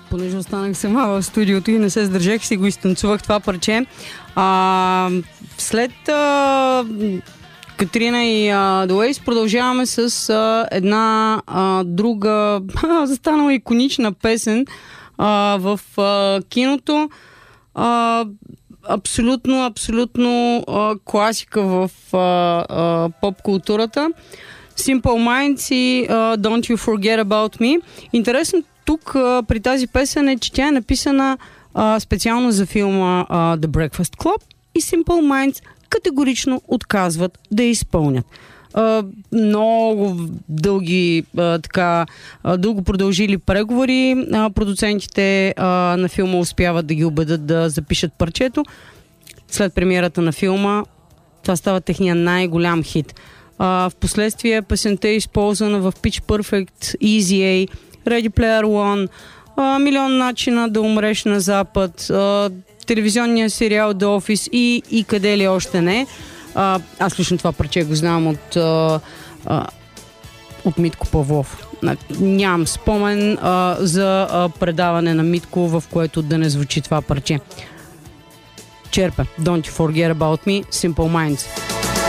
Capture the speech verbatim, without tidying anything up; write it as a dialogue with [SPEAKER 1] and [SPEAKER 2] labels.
[SPEAKER 1] понеже останах сама в студиото и не се сдържах, си го изтанцувах това парче. А, след а, Катрина и а, The Waves продължаваме с а, една а, друга застанала иконична песен а, в а, киното. А, абсолютно, абсолютно а, класика в а, а, поп-културата. Simple Minds и uh, Don't You Forget About Me. Интересно тук uh, при тази песен е, че тя е написана uh, специално за филма uh, The Breakfast Club и Simple Minds категорично отказват да я изпълнят. Uh, много дълги uh, така, uh, дълго продължили преговори. Uh, продуцентите uh, на филма успяват да ги убедят да запишат парчето. След премиерата на филма това става техния най-голям хит. Uh, в последствие песента е използвана в Pitch Perfect, Easy A, Ready Player One, uh, Милион начина да умреш на Запад, uh, телевизионния сериал The Office и, и къде ли още не. Uh, аз лично това парче го знам от, uh, uh, от Митко Павлов. Нямам спомен uh, за uh, предаване на Митко, в което да не звучи това парче. Черпе Don't You Forget About Me, Simple Minds.